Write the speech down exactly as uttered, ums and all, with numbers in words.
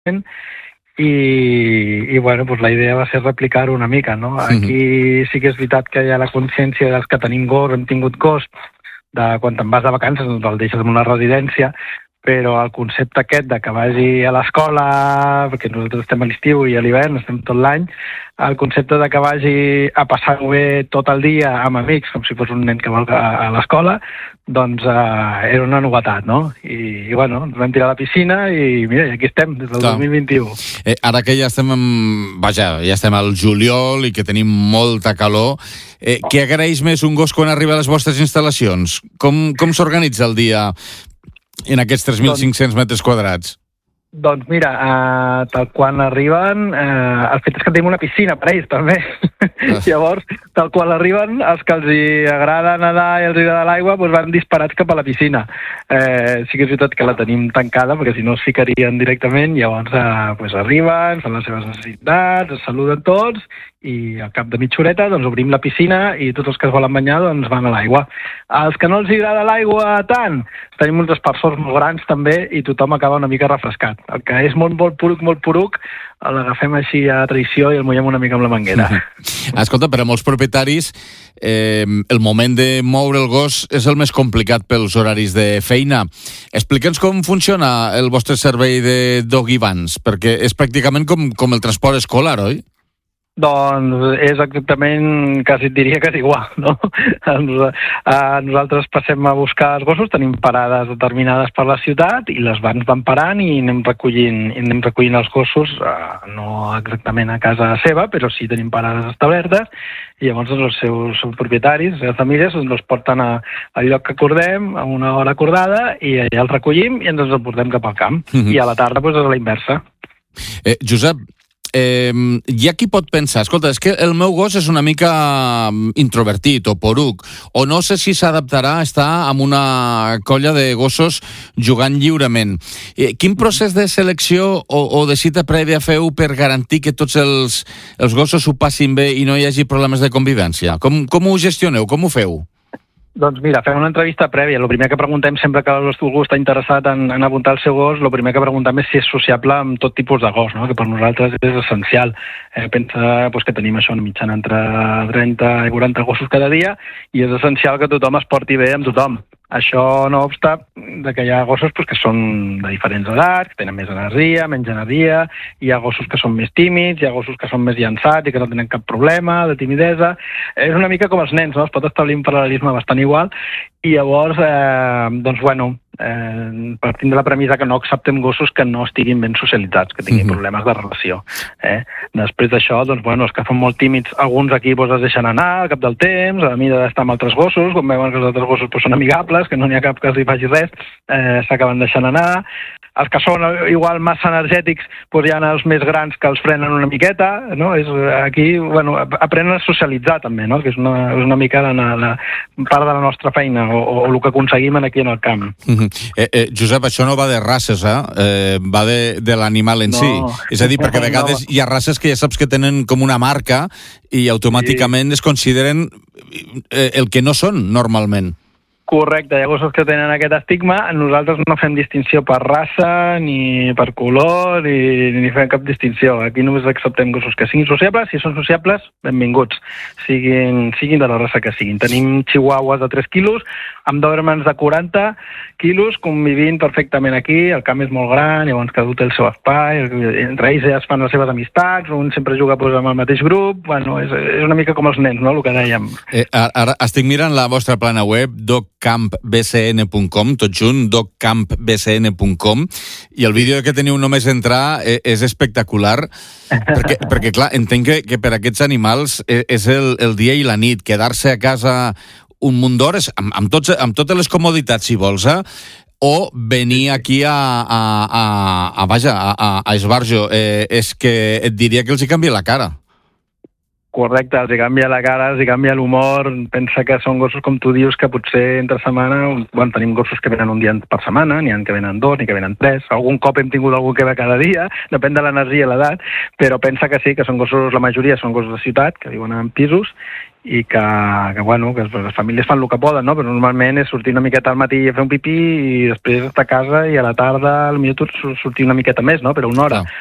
i, i bueno, doncs la idea va ser replicar-ho una mica, no? Aquí sí que és veritat que hi ha la consciència dels que tenim gos, hem tingut gos, de quan te'n vas de vacances doncs el deixes en una residència, però el concepte aquest de que vagi a l'escola, perquè nosaltres estem a l'estiu i a l'hivern, estem tot l'any, el concepte de que vagi a passar-ho bé tot el dia amb amics, com si fos un nen que vol a, a l'escola, doncs eh, era una novetat, no? I, i bueno, ens vam tirar a la piscina i mira, aquí estem, des del Clar. dos mil vint-i-u. Eh, ara que ja estem en, vaja, ja estem al juliol i que tenim molta calor, eh, oh. què agraeix més un gos quan arriba a les vostres instal·lacions? Com, com s'organitza el dia en aquests tres mil cinc-cents metres quadrats? Doncs mira, eh, tal quan arriben, eh, el fet és que tenim una piscina per a ells també. Ah. Llavors, tal quan arriben, els que els hi agrada nedar i els hi agrada l'aigua, doncs van disparats cap a la piscina. Eh, sí que és veritat que la tenim tancada, perquè si no es ficarien directament, llavors eh, doncs arriben, fan les seves necessitats, es saluden tots, i al cap de mitja horeta doncs, obrim la piscina i tots els que es volen banyar doncs, van a l'aigua. Els que no els agrada l'aigua tant, tenim uns aspersors molt grans també i tothom acaba una mica refrescat. El que és molt, molt poruc, molt poruc, l'agafem així a traïció i el mullem una mica amb la manguera. Escolta, per a molts propietaris eh, el moment de moure el gos és el més complicat pels horaris de feina. Explica'ns com funciona el vostre servei de doggy vans, perquè és pràcticament com, com el transport escolar, oi? Doncs és exactament, quasi et diria que és igual, no? Nosaltres passem a buscar els gossos, tenim parades determinades per la ciutat i les vans van parant i anem recollint, i anem recollint els gossos, no exactament a casa seva, però sí tenim parades establertes i llavors els seus, seus propietaris, les seves famílies, doncs els porten a, al lloc que acordem, a una hora acordada, i allà els recollim i ens els portem cap al camp. Mm-hmm. I a la tarda doncs, és a la inversa. Eh, Josep, Eh, hi ha qui pot pensar, escolta, és que el meu gos és una mica introvertit o poruc, o no sé si s'adaptarà a estar amb una colla de gossos jugant lliurement. Eh, quin procés de selecció o, o de cita prèvia feu per garantir que tots els, els gossos ho passin bé i no hi hagi problemes de convivència? Com, com ho gestioneu? Com ho feu? Doncs mira, fem una entrevista prèvia. El primer que preguntem sempre que algú està interessat en, en apuntar el seu gos, el primer que preguntem és si és sociable amb tot tipus de gos, no? Que per nosaltres és essencial. Eh, pensa pues, que tenim això, una mitjana entre trenta i quaranta gossos cada dia i és essencial que tothom es porti bé amb tothom. Això no obsta de que hi ha gossos pues, que són de diferents edats, que tenen més energia, menys energia, hi ha gossos que són més tímids, hi ha gossos que són més llançats i que no tenen cap problema de timidesa. És una mica com els nens, no? Es pot establir un paral·lelisme bastant igual i llavors, eh, doncs, bueno, eh, partint de la premissa que no acceptem gossos que no estiguin ben socialitzats, que tinguin mm-hmm. problemes de relació. Eh? Després d'això, doncs, bueno, els que són molt tímids, alguns aquí doncs, es deixen anar al cap del temps, a mida d'estar amb altres gossos, quan veuen que els altres gossos doncs, són amigables, que no n'hi ha cap que els hi faci res, eh, s'acaben deixant anar. Els que són igual massa energètics, doncs hi ha els més grans que els frenen una miqueta, no? És, aquí, bueno, aprenen a socialitzar també, no? Que és una, és una mica la, la part de la nostra feina, o, o el que aconseguim aquí en el camp. Mm-hmm. eh, eh, Josep, això no va de races, eh? eh va de, de l'animal en no. si. És a dir, perquè a vegades no. hi ha races que ja saps que tenen com una marca i automàticament sí. es consideren eh, el que no són normalment. Correcte, hi ha gossos que tenen aquest estigma. Nosaltres no fem distinció per raça, ni per color, ni, ni fem cap distinció. Aquí només acceptem gossos que siguin sociables. Si són sociables, benvinguts, siguin, siguin de la raça que siguin. Tenim chihuahuas de tres quilos, amb dòbermans de quaranta quilos, convivint perfectament aquí. El camp és molt gran, llavors cada un té el seu espai, entre ells ja es fan les seves amistats, un sempre juga pues, amb el mateix grup. Bueno, és, és una mica com els nens, no?, el que dèiem. Eh, ara estic mirant la vostra plana web, dog camp b c n punt com, tot junt, dog camp b c n punt com, i el vídeo que teniu només entrar és espectacular, perquè, perquè clar, entenc que, que per aquests animals és el, el dia i la nit, quedar-se a casa un munt d'hores, amb, amb, tots, amb totes les comoditats, si vols, eh? O venir aquí a, a, a, a vaja, a, a Esbarjo. Eh, és que et diria que els hi canvia la cara. Correcte, els hi canvia la cara, els hi canvia l'humor, pensa que són gossos, com tu dius, que potser entre setmana, bueno, tenim gossos que venen un dia per setmana, n'hi ha que venen dos, n'hi que venen tres, algun cop hem tingut algú que ve cada dia, depèn de l'energia i l'edat, però pensa que sí, que són gossos, la majoria són gossos de ciutat, que viuen en pisos, i que, que, bueno, que les famílies fan el que poden, no? Però normalment és sortir una miqueta al matí a fer un pipí i després estar a casa i a la tarda potser sortir una miqueta més, no? Però una hora.